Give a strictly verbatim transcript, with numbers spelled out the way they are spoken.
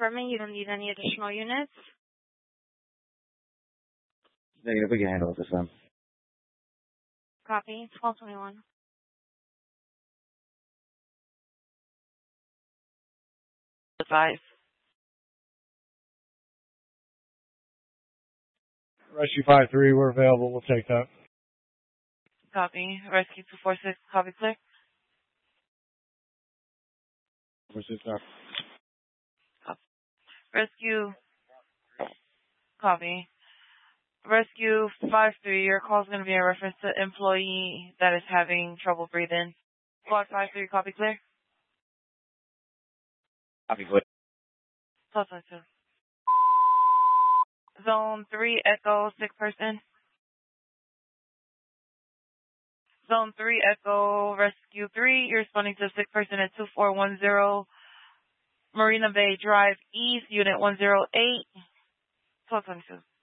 confirming you don't need any additional units. Negative, we can handle it this time. Copy. twelve twenty-one. Five. Rescue five three, we're available. We'll take that. Copy. Rescue two four six, copy clear. What's this now? Copy. Rescue, copy. Rescue five three, your call is going to be in reference to employee that is having trouble breathing. Squad five three, copy clear. Copy clear. Plus one two. Zone three, Echo, sick person. Zone three, Echo, Rescue three, you're responding to a sick person at two four one zero Marina Bay Drive East, Unit one zero eight. Plus one two.